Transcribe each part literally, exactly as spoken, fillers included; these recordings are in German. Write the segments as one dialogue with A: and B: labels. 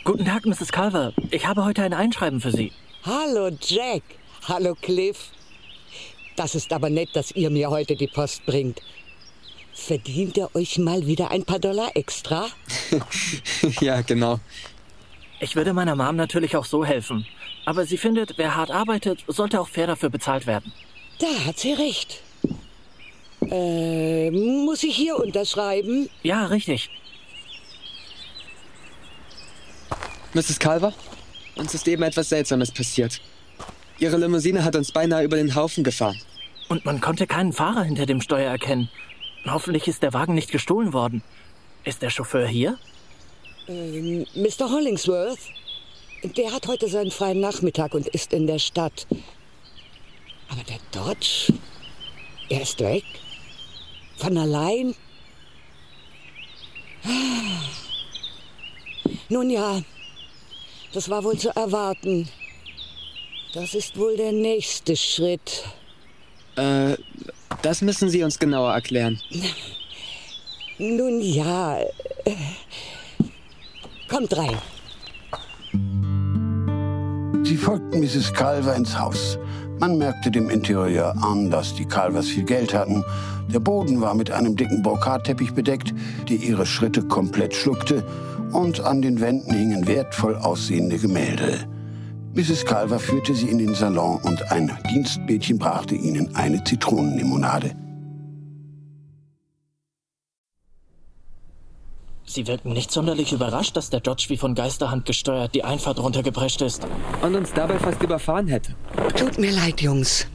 A: Guten Tag, Misses Culver. Ich habe heute ein Einschreiben für Sie.
B: Hallo, Jack. Hallo, Cliff. Das ist aber nett, dass ihr mir heute die Post bringt. Verdient ihr euch mal wieder ein paar Dollar extra?
C: Ja, genau.
A: Ich würde meiner Mom natürlich auch so helfen. Aber sie findet, wer hart arbeitet, sollte auch fair dafür bezahlt werden.
B: Da hat sie recht. Äh, muss ich hier unterschreiben?
A: Ja, richtig.
C: Misses Culver, uns ist eben etwas Seltsames passiert. Ihre Limousine hat uns beinahe über den Haufen gefahren.
A: Und man konnte keinen Fahrer hinter dem Steuer erkennen. Hoffentlich ist der Wagen nicht gestohlen worden. Ist der Chauffeur hier?
B: Ähm, Mister Hollingsworth? Der hat heute seinen freien Nachmittag und ist in der Stadt. Aber der Dodge? Er ist weg? Von allein? Nun ja, das war wohl zu erwarten. Das ist wohl der nächste Schritt.
C: Äh, das müssen Sie uns genauer erklären.
B: Nun ja, äh, kommt rein.
D: Sie folgten Misses Culver ins Haus. Man merkte dem Interieur an, dass die Culvers viel Geld hatten. Der Boden war mit einem dicken Brokatteppich bedeckt, der ihre Schritte komplett schluckte, und an den Wänden hingen wertvoll aussehende Gemälde. Misses Culver führte sie in den Salon und ein Dienstmädchen brachte ihnen eine Zitronenlimonade.
A: Sie wirken nicht sonderlich überrascht, dass der Dodge wie von Geisterhand gesteuert die Einfahrt runtergeprescht ist.
C: Und uns dabei fast überfahren hätte.
B: Tut mir leid, Jungs.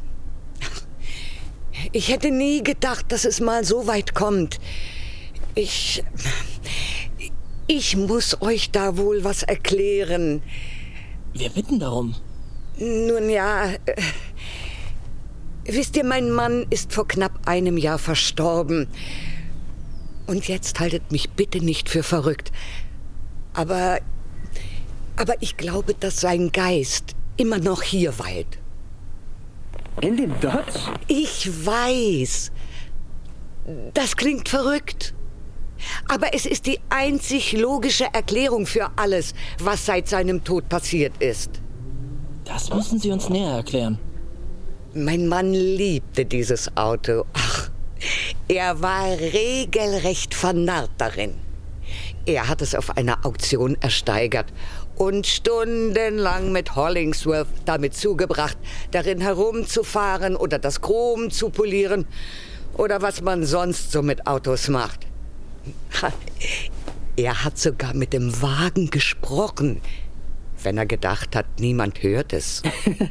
B: Ich hätte nie gedacht, dass es mal so weit kommt. Ich... Ich muss euch da wohl was erklären.
A: Wir bitten darum.
B: Nun ja, äh, wisst ihr, mein Mann ist vor knapp einem Jahr verstorben. Und jetzt haltet mich bitte nicht für verrückt. Aber, aber ich glaube, dass sein Geist immer noch hier weilt.
C: In dem Dodge?
B: Ich weiß. Das klingt verrückt. Aber es ist die einzig logische Erklärung für alles, was seit seinem Tod passiert ist.
A: Das müssen Sie uns näher erklären.
B: Mein Mann liebte dieses Auto. Ach, er war regelrecht vernarrt darin. Er hat es auf einer Auktion ersteigert und stundenlang mit Hollingsworth damit zugebracht, darin herumzufahren oder das Chrom zu polieren oder was man sonst so mit Autos macht. Er hat sogar mit dem Wagen gesprochen, wenn er gedacht hat, niemand hört es.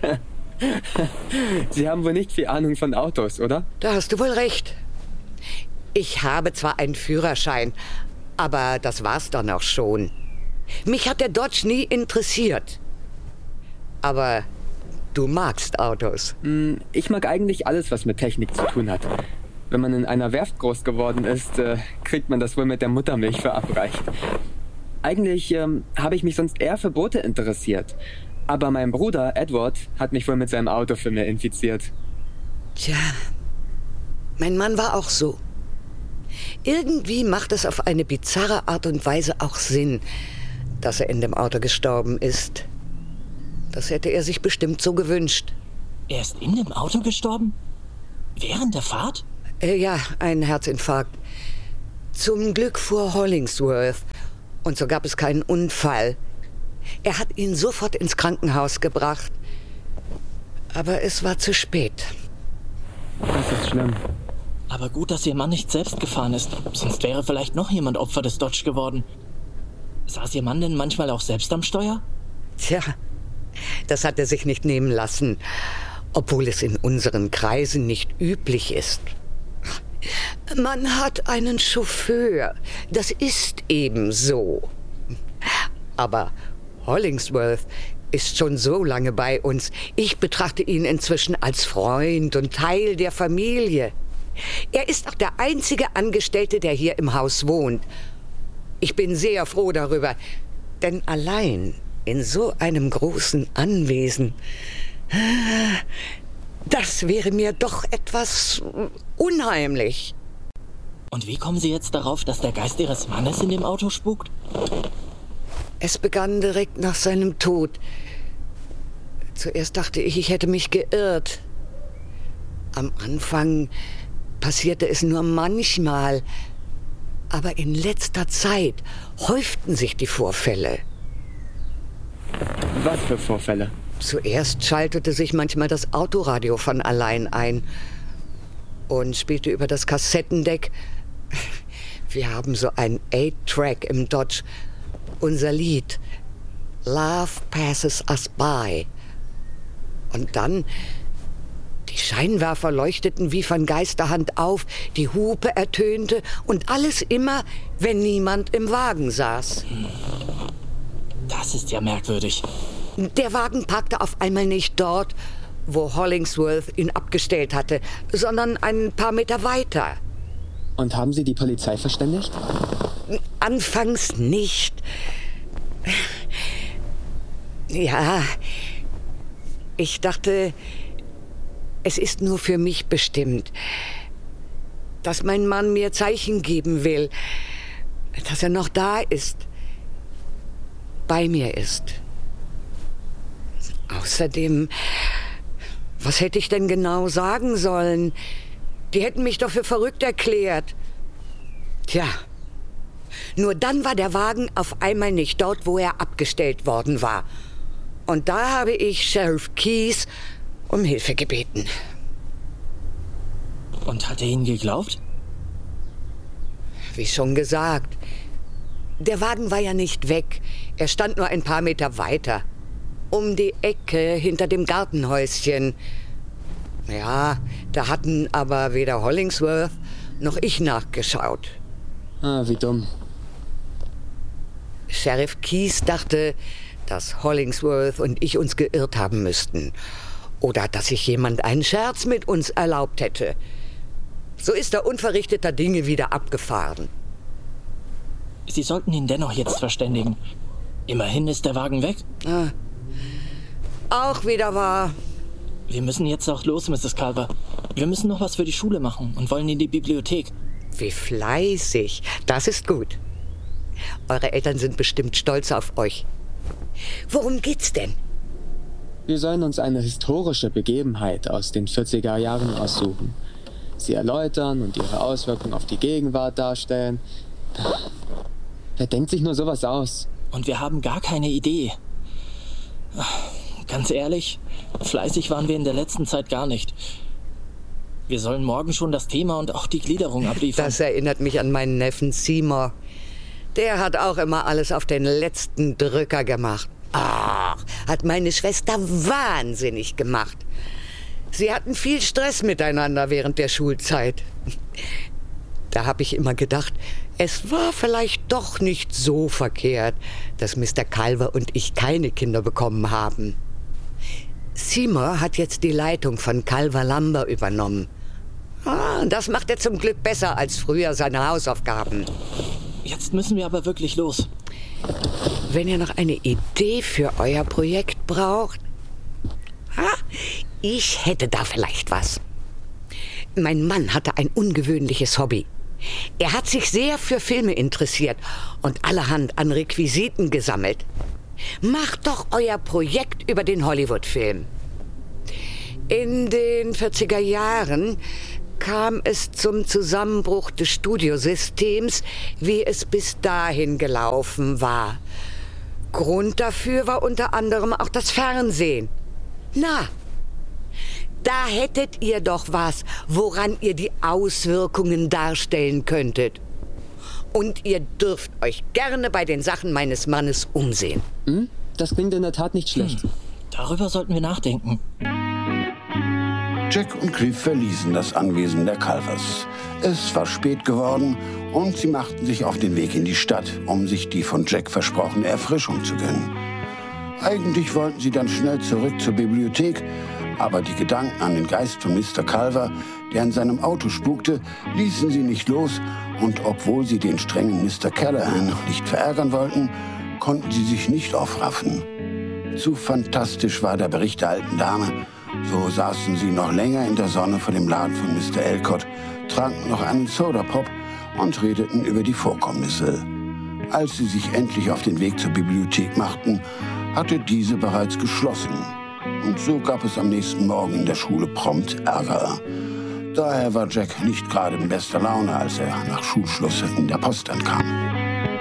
C: Sie haben wohl nicht viel Ahnung von Autos, oder?
B: Da hast du wohl recht. Ich habe zwar einen Führerschein, aber das war's dann auch schon. Mich hat der Dodge nie interessiert. Aber du magst Autos.
C: Ich mag eigentlich alles, was mit Technik zu tun hat. Wenn man in einer Werft groß geworden ist, äh, kriegt man das wohl mit der Muttermilch verabreicht. Eigentlich ähm, habe ich mich sonst eher für Boote interessiert. Aber mein Bruder, Edward, hat mich wohl mit seinem Auto für mich infiziert.
B: Tja, mein Mann war auch so. Irgendwie macht es auf eine bizarre Art und Weise auch Sinn, dass er in dem Auto gestorben ist. Das hätte er sich bestimmt so gewünscht.
A: Er ist in dem Auto gestorben? Während der Fahrt?
B: Äh, ja, ein Herzinfarkt. Zum Glück fuhr Hollingsworth und so gab es keinen Unfall. Er hat ihn sofort ins Krankenhaus gebracht. Aber es war zu spät.
C: Das ist schlimm.
A: Aber gut, dass Ihr Mann nicht selbst gefahren ist. Sonst wäre vielleicht noch jemand Opfer des Dodge geworden. Saß Ihr Mann denn manchmal auch selbst am Steuer?
B: Tja, das hat er sich nicht nehmen lassen. Obwohl es in unseren Kreisen nicht üblich ist. Man hat einen Chauffeur. Das ist eben so. Aber Hollingsworth ist schon so lange bei uns. Ich betrachte ihn inzwischen als Freund und Teil der Familie. Er ist auch der einzige Angestellte, der hier im Haus wohnt. Ich bin sehr froh darüber, denn allein in so einem großen Anwesen, das wäre mir doch etwas unheimlich.
A: Und wie kommen Sie jetzt darauf, dass der Geist Ihres Mannes in dem Auto spukt?
B: Es begann direkt nach seinem Tod. Zuerst dachte ich, ich hätte mich geirrt. Am Anfang passierte es nur manchmal, aber in letzter Zeit häuften sich die Vorfälle.
C: Was für Vorfälle?
B: Zuerst schaltete sich manchmal das Autoradio von allein ein und spielte über das Kassettendeck. Wir haben so einen Eight-Track im Dodge. Unser Lied Love Passes Us By. Und dann, die Scheinwerfer leuchteten wie von Geisterhand auf, die Hupe ertönte und alles immer, wenn niemand im Wagen saß.
A: Das ist ja merkwürdig.
B: Der Wagen parkte auf einmal nicht dort, wo Hollingsworth ihn abgestellt hatte, sondern ein paar Meter weiter.
C: Und haben Sie die Polizei verständigt?
B: Anfangs nicht. Ja, ich dachte, es ist nur für mich bestimmt, dass mein Mann mir Zeichen geben will, dass er noch da ist, bei mir ist. Außerdem, was hätte ich denn genau sagen sollen? Die hätten mich doch für verrückt erklärt. Tja, nur dann war der Wagen auf einmal nicht dort, wo er abgestellt worden war. Und da habe ich Sheriff Keyes um Hilfe gebeten.
A: Und hat er Ihnen geglaubt?
B: Wie schon gesagt, der Wagen war ja nicht weg. Er stand nur ein paar Meter weiter. Um die Ecke hinter dem Gartenhäuschen. Ja, da hatten aber weder Hollingsworth noch ich nachgeschaut.
C: Ah, wie dumm.
B: Sheriff Keyes dachte, dass Hollingsworth und ich uns geirrt haben müssten. Oder dass sich jemand einen Scherz mit uns erlaubt hätte. So ist er unverrichteter Dinge wieder abgefahren.
A: Sie sollten ihn dennoch jetzt verständigen. Immerhin ist der Wagen weg.
B: Ah, auch wieder wahr.
A: Wir müssen jetzt auch los, Misses Culver. Wir müssen noch was für die Schule machen und wollen in die Bibliothek.
B: Wie fleißig. Das ist gut. Eure Eltern sind bestimmt stolz auf euch. Worum geht's denn?
C: Wir sollen uns eine historische Begebenheit aus den vierziger Jahren aussuchen. Sie erläutern und ihre Auswirkungen auf die Gegenwart darstellen. Wer denkt sich nur sowas aus?
A: Und wir haben gar keine Idee. Ganz ehrlich, fleißig waren wir in der letzten Zeit gar nicht. Wir sollen morgen schon das Thema und auch die Gliederung abliefern.
B: Das erinnert mich an meinen Neffen Seymour. Der hat auch immer alles auf den letzten Drücker gemacht. Ach, hat meine Schwester wahnsinnig gemacht. Sie hatten viel Stress miteinander während der Schulzeit. Da habe ich immer gedacht, es war vielleicht doch nicht so verkehrt, dass Mister Culver und ich keine Kinder bekommen haben. Seymour hat jetzt die Leitung von Culver Lumber übernommen. Ah, das macht er zum Glück besser als früher seine Hausaufgaben.
A: Jetzt müssen wir aber wirklich los.
B: Wenn ihr noch eine Idee für euer Projekt braucht, ha, ich hätte da vielleicht was. Mein Mann hatte ein ungewöhnliches Hobby. Er hat sich sehr für Filme interessiert und allerhand an Requisiten gesammelt. Macht doch euer Projekt über den Hollywood-Film. In den vierziger Jahren kam es zum Zusammenbruch des Studiosystems, wie es bis dahin gelaufen war. Grund dafür war unter anderem auch das Fernsehen. Na, da hättet ihr doch was, woran ihr die Auswirkungen darstellen könntet. Und ihr dürft euch gerne bei den Sachen meines Mannes umsehen.
C: Hm? Das klingt in der Tat nicht schlecht.
A: Hm. Darüber sollten wir nachdenken.
D: Jack und Cliff verließen das Anwesen der Culvers. Es war spät geworden und sie machten sich auf den Weg in die Stadt, um sich die von Jack versprochene Erfrischung zu gönnen. Eigentlich wollten sie dann schnell zurück zur Bibliothek, aber die Gedanken an den Geist von Mister Culver, der in seinem Auto spukte, ließen sie nicht los, und obwohl sie den strengen Mister Callahan nicht verärgern wollten, konnten sie sich nicht aufraffen. Zu fantastisch war der Bericht der alten Dame. So saßen sie noch länger in der Sonne vor dem Laden von Mister Elcott, tranken noch einen Sodapop und redeten über die Vorkommnisse. Als sie sich endlich auf den Weg zur Bibliothek machten, hatte diese bereits geschlossen. Und so gab es am nächsten Morgen in der Schule prompt Ärger. Daher war Jack nicht gerade in bester Laune, als er nach Schulschluss in der Post ankam.